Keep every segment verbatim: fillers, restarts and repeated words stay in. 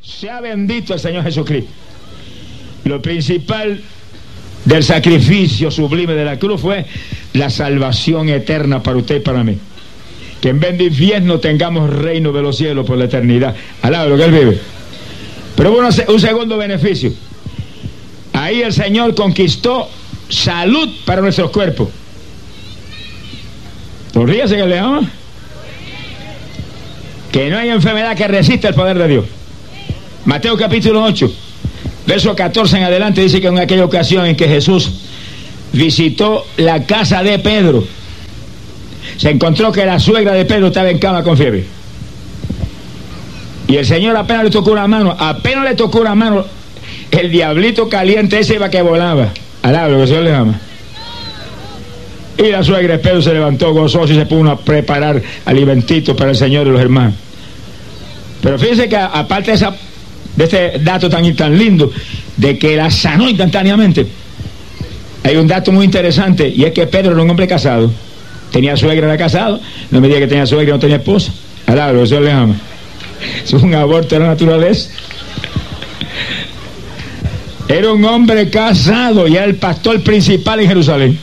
Sea bendito el Señor Jesucristo. Lo principal del sacrificio sublime de la cruz fue la salvación eterna para usted y para mí. Que en vez de infierno tengamos reino de los cielos por la eternidad. Alaba lo que Él vive. Pero bueno, un segundo beneficio. Ahí el Señor conquistó salud para nuestros cuerpos. ¿Por ríase que le ama? Que no hay enfermedad que resista el poder de Dios. Mateo capítulo ocho, verso catorce en adelante, dice que en aquella ocasión en que Jesús visitó la casa de Pedro, se encontró que la suegra de Pedro estaba en cama con fiebre. Y el Señor apenas le tocó una mano, apenas le tocó una mano, el diablito caliente ese iba que volaba. Alaba lo que el Señor le ama. Y la suegra de Pedro se levantó gozoso y se puso a preparar alimentito para el Señor y los hermanos. Pero fíjense que aparte de, esa, de este dato tan, tan lindo, de que la sanó instantáneamente, hay un dato muy interesante, y es que Pedro era un hombre casado. Tenía suegra, era casado. No me diga que tenía suegra y no tenía esposa. Alaba lo que el Señor le ama. Es un aborto de la naturaleza. Era un hombre casado y era el pastor principal en Jerusalén.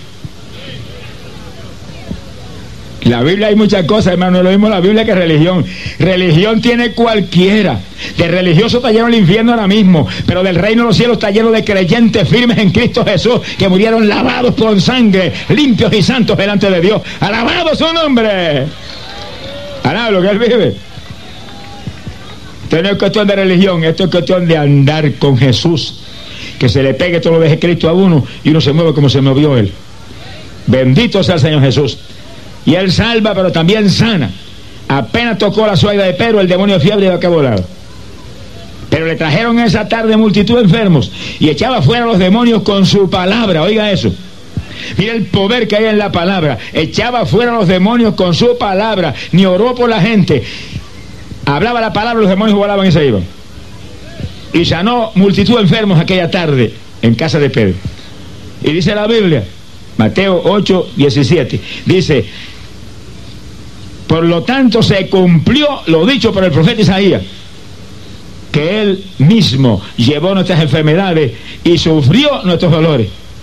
En la Biblia hay muchas cosas, hermano, no es lo mismo la Biblia que religión. Religión tiene cualquiera. De religioso está lleno el infierno ahora mismo, pero del reino de los cielos está lleno de creyentes firmes en Cristo Jesús, que murieron lavados con sangre, limpios y santos delante de Dios. ¡Alabado su nombre! Alaba lo que Él vive. Esto no es cuestión de religión, esto es cuestión de andar con Jesús. Que se le pegue todo lo de Cristo a uno y uno se mueve como se movió Él. Bendito sea el Señor Jesús. Y Él salva, pero también sana. Apenas tocó la suegra de Pedro, el demonio de fiebre iba que volado. Pero le trajeron esa tarde multitud de enfermos y echaba fuera a los demonios con su palabra. Oiga eso. Mira el poder que hay en la palabra. Echaba fuera a los demonios con su palabra. Ni oró por la gente. Hablaba la palabra, los demonios volaban y se iban. Y sanó multitud de enfermos aquella tarde en casa de Pedro. Y dice la Biblia, Mateo ocho, diecisiete, dice: por lo tanto se cumplió lo dicho por el profeta Isaías, que Él mismo llevó nuestras enfermedades y sufrió nuestros dolores.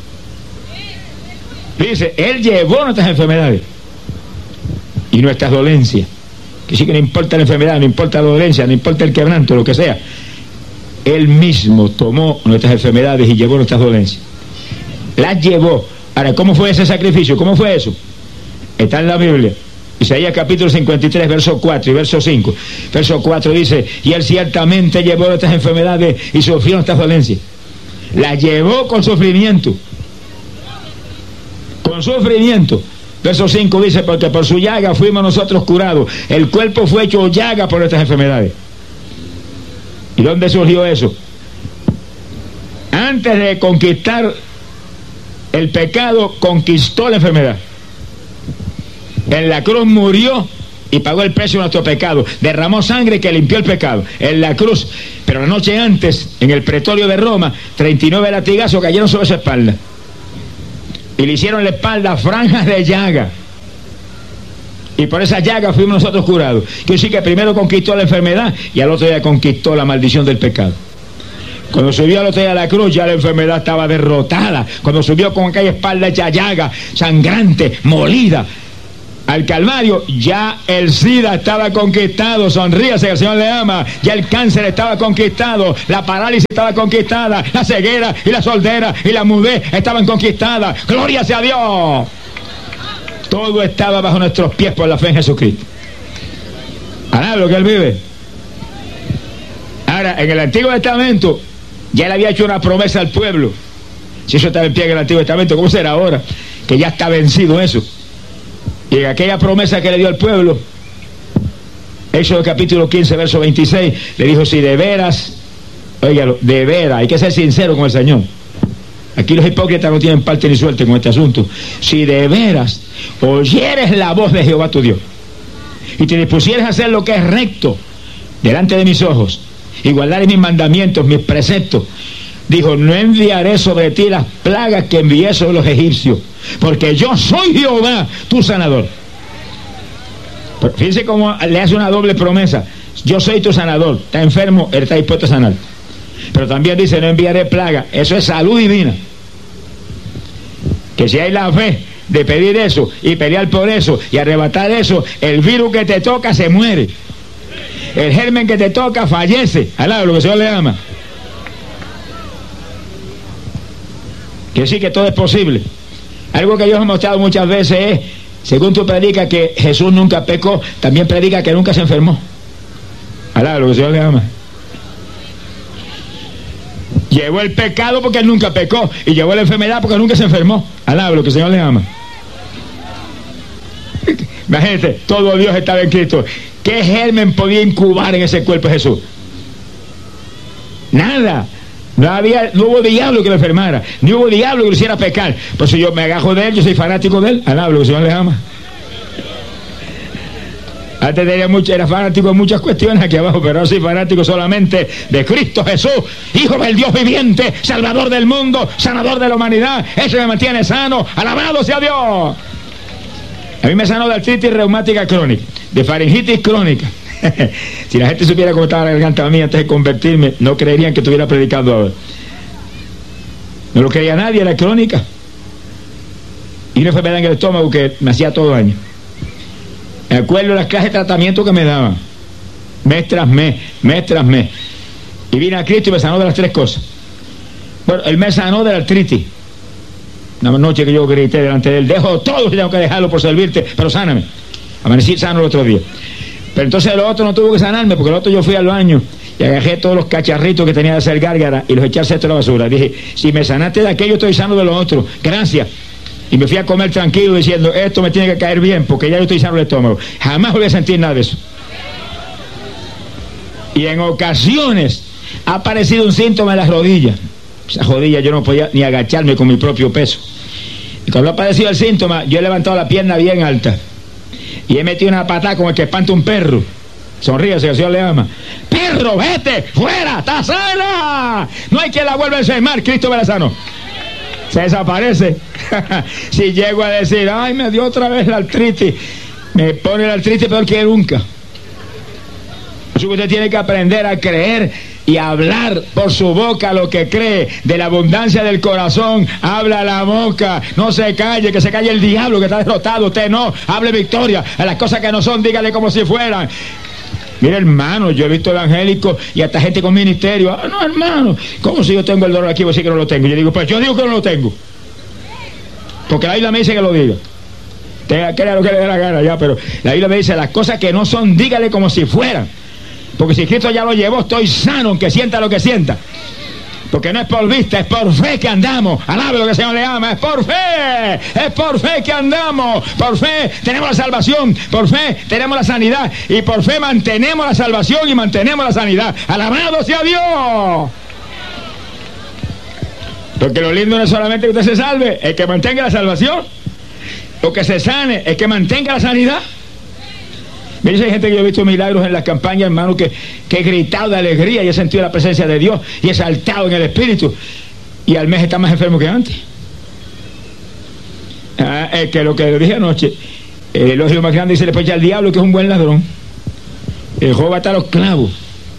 Dice, Él llevó nuestras enfermedades y nuestras dolencias. Que sí, que no importa la enfermedad, no importa la dolencia, no importa el quebranto, lo que sea. Él mismo tomó nuestras enfermedades y llevó nuestras dolencias. Las llevó. Ahora, ¿cómo fue ese sacrificio? ¿Cómo fue eso? Está en la Biblia. Isaías capítulo cincuenta y tres, verso cuatro y verso cinco. Verso cuatro dice: y Él ciertamente llevó nuestras enfermedades y sufrió nuestras dolencias. Las llevó con sufrimiento. Con sufrimiento. Verso cinco dice: porque por su llaga fuimos nosotros curados. El cuerpo fue hecho llaga por nuestras enfermedades. ¿Y dónde surgió eso? Antes de conquistar el pecado, conquistó la enfermedad. En la cruz murió y pagó el precio de nuestro pecado. Derramó sangre que limpió el pecado. En la cruz. Pero la noche antes, en el pretorio de Roma, treinta y nueve latigazos cayeron sobre su espalda. Y le hicieron la espalda franjas de llaga. Y por esa llaga fuimos nosotros curados. Quiere decir que primero conquistó la enfermedad y al otro día conquistó la maldición del pecado. Cuando subió al otro día a la cruz, ya la enfermedad estaba derrotada. Cuando subió con aquella espalda hecha llaga, sangrante, molida, al Calvario, ya el SIDA estaba conquistado. Sonríase, el Señor le ama. Ya el cáncer estaba conquistado, la parálisis estaba conquistada, la ceguera y la sordera y la mudez estaban conquistadas. ¡Gloria sea a Dios! Todo estaba bajo nuestros pies por la fe en Jesucristo. Ahora lo que Él vive. Ahora, en el Antiguo Testamento, ya Él había hecho una promesa al pueblo. Si eso estaba en pie en el Antiguo Testamento, ¿cómo será ahora? Que ya está vencido eso. Y en aquella promesa que le dio al pueblo, Éxodo capítulo quince, verso veintiséis, le dijo: si de veras, óigalo, de veras, hay que ser sincero con el Señor. Aquí los hipócritas no tienen parte ni suerte con este asunto. Si de veras oyeres la voz de Jehová tu Dios y te dispusieres a hacer lo que es recto delante de mis ojos y guardares mis mandamientos, mis preceptos, dijo: no enviaré sobre ti las plagas que envié sobre los egipcios, porque yo soy Jehová tu sanador. Pero fíjense cómo le hace una doble promesa. yo soy tu sanador. Está enfermo, él está dispuesto a sanar. Pero también dice, no enviaré plaga. Eso es salud divina. Que si hay la fe de pedir eso y pelear por eso y arrebatar eso, el virus que te toca se muere. El germen que te toca fallece. Alá, lo que el Señor le ama. Que sí, que todo es posible. Algo que yo he mostrado muchas veces es, según tú predicas que Jesús nunca pecó, también predica que nunca se enfermó. Alá, lo que el Señor le ama. Llevó el pecado porque él nunca pecó, y llevó la enfermedad porque nunca se enfermó. Alá, lo que el Señor le ama. Imagínate, todo Dios estaba en Cristo. ¿Qué germen podía incubar en ese cuerpo de Jesús? Nada. No había, no hubo diablo que lo enfermara, ni hubo diablo que lo hiciera pecar. Por eso yo me agajo de él, yo soy fanático de él. Alá, lo que el Señor le ama. Antes tenía mucho, era fanático de muchas cuestiones aquí abajo, pero ahora soy fanático solamente de Cristo Jesús, Hijo del Dios viviente, Salvador del mundo, Sanador de la humanidad. Eso me mantiene sano. Alabado sea Dios. A mí me sanó de artritis reumática crónica, de faringitis crónica. Si la gente supiera cómo estaba la garganta mía antes de convertirme, no creerían que estuviera predicando ahora. No lo creía nadie, era crónica. Y una enfermedad en el estómago que me hacía todo daño. Me acuerdo de las clases de tratamiento que me daban, mes tras mes, mes tras mes. Y vine a Cristo y me sanó de las tres cosas. Bueno, él me sanó de la artritis. Una noche que yo grité delante de él, dejo todo si tengo que dejarlo por servirte, pero sáname. Amanecí sano el otro día. Pero entonces el otro no tuvo que sanarme, porque el otro yo fui al baño y agarré todos los cacharritos que tenía de hacer gárgara y los eché al cesto de la basura. Dije, si me sanaste de aquello, estoy sano de lo otro. Gracias. Y me fui a comer tranquilo diciendo, esto me tiene que caer bien, porque ya yo estoy sano del estómago. Jamás voy a sentir nada de eso. Y en ocasiones ha aparecido un síntoma en las rodillas. Esas rodillas yo no podía ni agacharme con mi propio peso. Y cuando ha aparecido el síntoma, yo he levantado la pierna bien alta. Y he metido una patada como el que espanta un perro. Sonríese, el Señor le ama. ¡Perro, vete! ¡Fuera! ¡Está sana! No hay quien la vuelva a enfermar. Cristo me la sanó. Se desaparece. Si llego a decir, ay, me dio otra vez la artritis, me pone la artritis peor que nunca. Por eso usted tiene que aprender a creer y hablar por su boca lo que cree. De la abundancia del corazón habla la boca. No se calle, que se calle el diablo que está derrotado. Usted no, hable victoria. A las cosas que no son, dígale como si fueran. Mire, hermano, yo he visto evangélicos y hasta gente con ministerio. Ah, no, hermano, ¿cómo si yo tengo el dolor aquí? Vos sí que no lo tengo. Yo digo, pues yo digo que no lo tengo, porque la Biblia me dice que lo diga. Tenga, crea lo que le dé la gana ya, pero la Biblia me dice, las cosas que no son, dígale como si fueran. Porque si Cristo ya lo llevó, estoy sano, aunque sienta lo que sienta. Porque no es por vista, es por fe que andamos. Alabe lo que el Señor le ama, es por fe. Es por fe que andamos. Por fe tenemos la salvación. Por fe tenemos la sanidad. Y por fe mantenemos la salvación y mantenemos la sanidad. Alabado sea Dios. Porque lo lindo no es solamente que usted se salve, es que mantenga la salvación. Lo que se sane es que mantenga la sanidad. Mire, hay gente que yo he visto milagros en las campañas, hermano, que, que he gritado de alegría y he sentido la presencia de Dios y he saltado en el Espíritu. Y al mes está más enfermo que antes. Ah, es que lo que le dije anoche, el elogio más grande dice le puede echar al diablo, que es un buen ladrón. El Job va a estar a los clavos.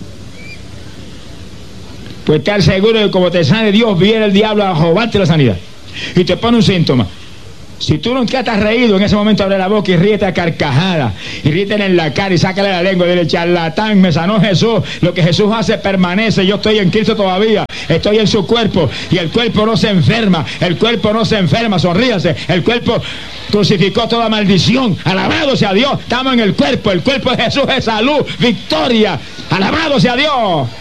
Pues estar seguro de que como te sane Dios, viene el diablo a robarte la sanidad. Y te pone un síntoma. Si tú nunca te has reído, en ese momento abre la boca y ríete a carcajada. Y ríete en la cara y sácale la lengua y dile, charlatán, me sanó Jesús. Lo que Jesús hace permanece. Yo estoy en Cristo todavía. Estoy en su cuerpo. Y el cuerpo no se enferma. El cuerpo no se enferma. Sonríase. El cuerpo crucificó toda maldición. Alabado sea Dios. Estamos en el cuerpo. El cuerpo de Jesús es salud, victoria. Alabado sea Dios.